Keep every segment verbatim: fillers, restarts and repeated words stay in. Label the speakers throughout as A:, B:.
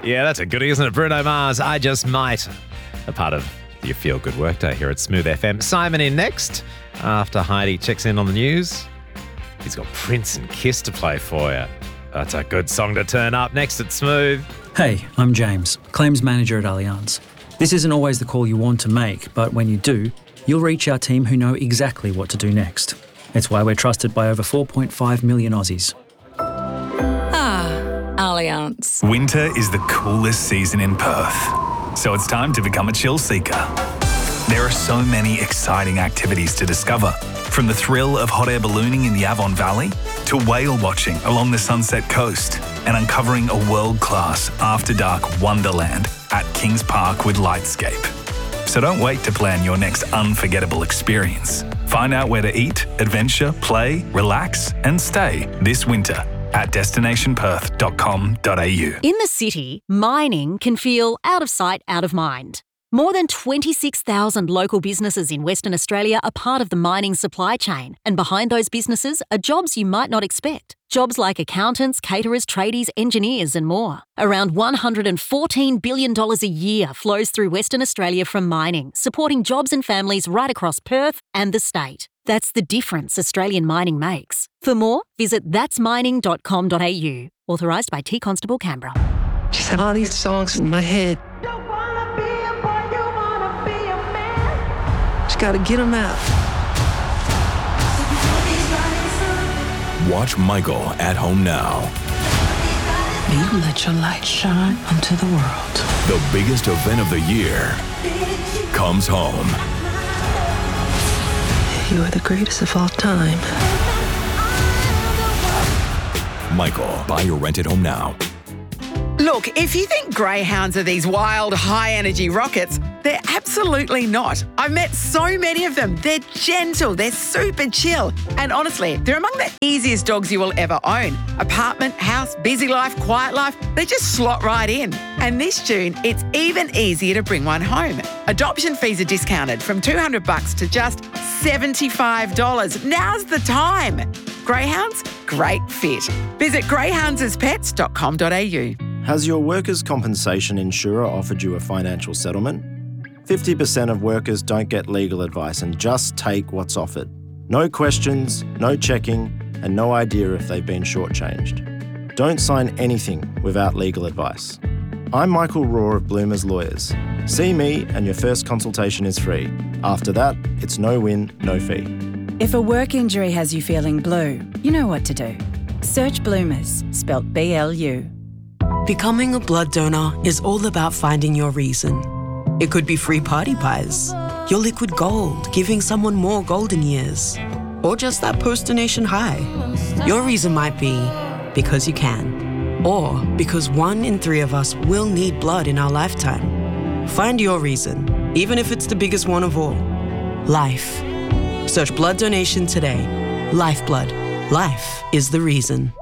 A: Yeah, that's a goodie, isn't it? Bruno Mars, I Just Might. A part of your Feel Good Workday here at Smooth F M. Simon in next. After Heidi checks in on the news, he's got Prince and Kiss to play for you. That's a good song to turn up next at Smooth.
B: Hey, I'm James, Claims Manager at Allianz. This isn't always the call you want to make, but when you do, you'll reach our team who know exactly what to do next. It's why we're trusted by over four point five million Aussies.
C: Ah, Allianz.
D: Winter is the coolest season in Perth, so it's time to become a chill seeker. There are so many exciting activities to discover, from the thrill of hot air ballooning in the Avon Valley to whale watching along the Sunset Coast and uncovering a world-class after-dark wonderland at Kings Park with Lightscape. So don't wait to plan your next unforgettable experience. Find out where to eat, adventure, play, relax and stay this winter at destination perth dot com dot a u.
E: In the city, mining can feel out of sight, out of mind. More than twenty-six thousand local businesses in Western Australia are part of the mining supply chain, and behind those businesses are jobs you might not expect. Jobs like accountants, caterers, tradies, engineers and more. Around one hundred fourteen billion dollars a year flows through Western Australia from mining, supporting jobs and families right across Perth and the state. That's the difference Australian mining makes. For more, visit that's mining dot com dot a u. Authorised by T Constable Canberra.
F: Just have all these songs in my head. Just gotta get them out.
G: Watch Michael at home now.
H: You let your light shine onto the world.
G: The biggest event of the year comes home.
F: You are the greatest of all time.
G: Michael, buy or rent at home now.
I: Look, if you think greyhounds are these wild, high-energy rockets, they're absolutely not. I've met so many of them. They're gentle, they're super chill. And honestly, they're among the easiest dogs you will ever own. Apartment, house, busy life, quiet life, they just slot right in. And this June, it's even easier to bring one home. Adoption fees are discounted from two hundred bucks to just seventy-five dollars. Now's the time. Greyhounds, great fit. Visit greyhounds pets dot com dot a u.
J: Has your workers' compensation insurer offered you a financial settlement? fifty percent of workers don't get legal advice and just take what's offered. No questions, no checking, and no idea if they've been shortchanged. Don't sign anything without legal advice. I'm Michael Raw of Bloomers Lawyers. See me and your first consultation is free. After that, it's no win, no fee.
K: If a work injury has you feeling blue, you know what to do. Search Bloomers, spelt B L U.
H: Becoming a blood donor is all about finding your reason. It could be free party pies, your liquid gold, giving someone more golden years, or just that post-donation high. Your reason might be because you can, or because one in three of us will need blood in our lifetime. Find your reason, even if it's the biggest one of all. Life. Search blood donation today. Lifeblood. Life is the reason.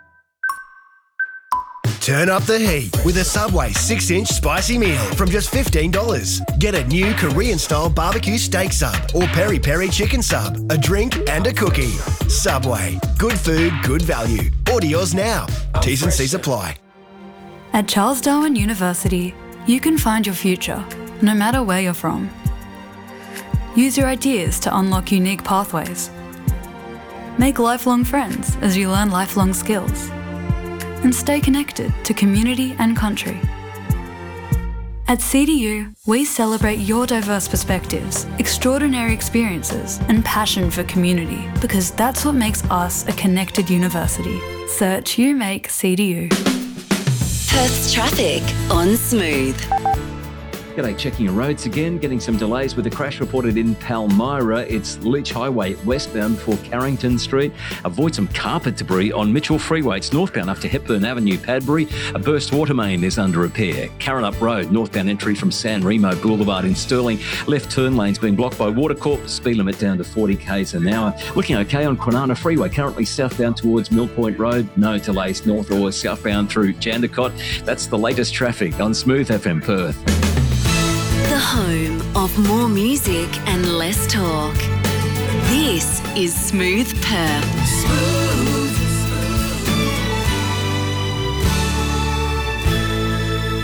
L: Turn up the heat with a Subway six inch spicy meal from just fifteen dollars. Get a new Korean-style barbecue steak sub or peri-peri chicken sub, a drink and a cookie. Subway. Good food, good value. Order yours now. T's and C's apply.
M: At Charles Darwin University, you can find your future, no matter where you're from. Use your ideas to unlock unique pathways. Make lifelong friends as you learn lifelong skills. And stay connected to community and country. At C D U, we celebrate your diverse perspectives, extraordinary experiences, and passion for community, because that's what makes us a connected university. Search You Make C D U.
N: Perth's traffic on Smooth.
O: G'day, checking your roads again, getting some delays with a crash reported in Palmyra. It's Leach Highway westbound for Carrington Street. Avoid some carpet debris on Mitchell Freeway. It's northbound up to Hepburn Avenue, Padbury. A burst water main is under repair. Carrinup Road, northbound entry from San Remo Boulevard in Stirling. Left turn lane's been blocked by Watercorp. Speed limit down to forty k's an hour. Looking okay on Kwinana Freeway, currently southbound towards Mill Point Road. No delays north or southbound through Jandakot. That's the latest traffic on Smooth F M Perth.
N: The home of more music and less talk. This is Smooth Perth. Smooth.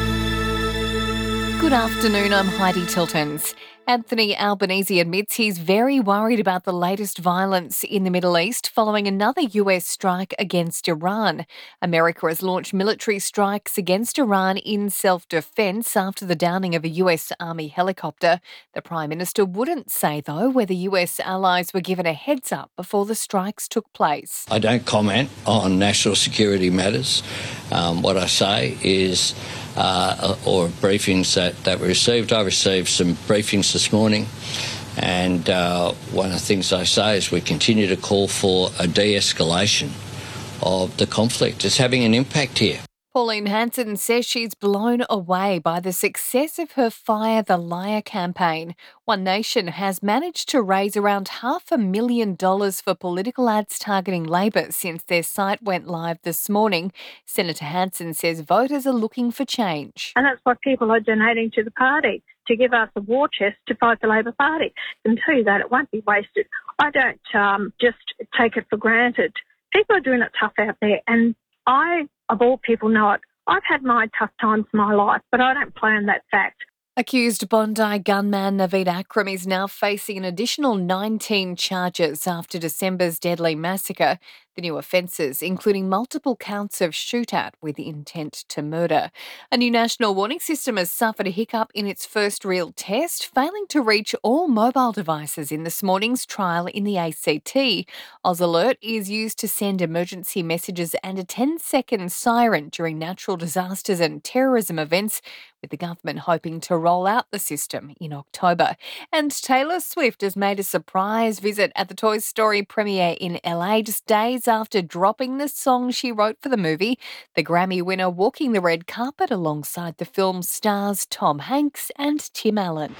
P: Good afternoon, I'm Heidi Tiltons. Anthony Albanese admits he's very worried about the latest violence in the Middle East following another U S strike against Iran. America has launched military strikes against Iran in self-defence after the downing of a U S Army helicopter. The Prime Minister wouldn't say, though, whether U S allies were given a heads up before the strikes took place.
Q: I don't comment on national security matters. Um, what I say is... Uh, or briefings that, that were received. I received some briefings this morning, and uh, one of the things I say is we continue to call for a de-escalation of the conflict. It's having an impact here.
P: Pauline Hanson says she's blown away by the success of her Fire the Liar campaign. One Nation has managed to raise around half a million dollars for political ads targeting Labor since their site went live this morning. Senator Hanson says voters are looking for change.
R: And that's why people are donating to the party, to give us a war chest to fight the Labor Party. And tell you that it won't be wasted. I don't um, just take it for granted. People are doing it tough out there, and I, of all people, know it. I've had my tough times in my life, but I don't play on that fact.
P: Accused Bondi gunman Naveed Akram is now facing an additional nineteen charges after December's deadly massacre. The new offences, including multiple counts of shootout with intent to murder. A new national warning system has suffered a hiccup in its first real test, failing to reach all mobile devices in this morning's trial in the A C T. Oz Alert is used to send emergency messages and a ten-second siren during natural disasters and terrorism events, with the government hoping to roll out the system in October. And Taylor Swift has made a surprise visit at the Toy Story premiere in L A just days after dropping the song she wrote for the movie. The Grammy winner walking the red carpet alongside the film's stars Tom Hanks and Tim Allen.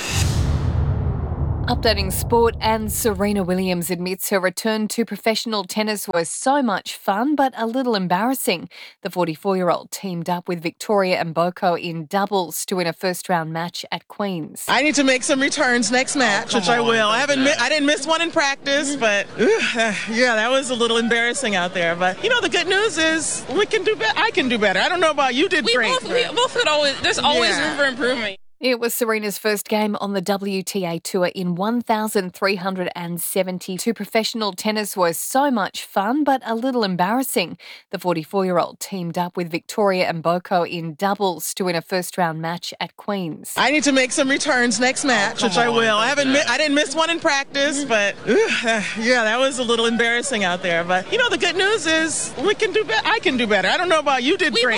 P: Updating sport, and Serena Williams admits her return to professional tennis was so much fun but a little embarrassing. The forty-four-year-old teamed up with Victoria Mboko in doubles to win a first-round match at Queen's.
S: I need to make some returns next match, oh, which I will. I haven't, mi- I didn't miss one in practice, but uh, yeah, that was a little embarrassing out there. But you know, the good news is we can do better. I can do better. I don't know about you. Did
T: we
S: great.
T: Both, we both could always. There's always yeah. room for improvement.
P: It was Serena's first game on the W T A Tour in one thousand three hundred seventy-two. Professional tennis was so much fun but a little embarrassing. The forty-four-year-old teamed up with Victoria Mboko in doubles to win a first-round match at Queen's.
S: I need to make some returns next match, oh, which I will. I haven't, mi- I didn't miss one in practice, but uh, yeah, that was a little embarrassing out there. But you know, the good news is we can do better. I can do better. I don't know about you. Did
T: we
S: great.